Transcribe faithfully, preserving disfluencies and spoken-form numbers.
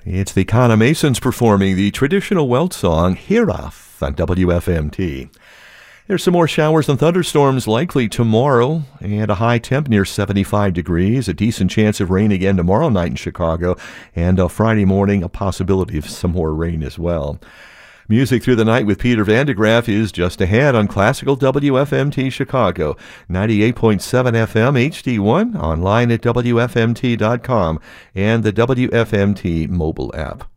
It's the Kana Masons performing the traditional Welt song, Hirath, on W F M T. There's some more showers and thunderstorms likely tomorrow, and a high temp near seventy-five degrees, a decent chance of rain again tomorrow night in Chicago, and uh, Friday morning, a possibility of some more rain as well. Music Through the Night with Peter Van de Graaff is just ahead on Classical W F M T Chicago, ninety-eight point seven F M H D one, online at W F M T dot com, and the W F M T mobile app.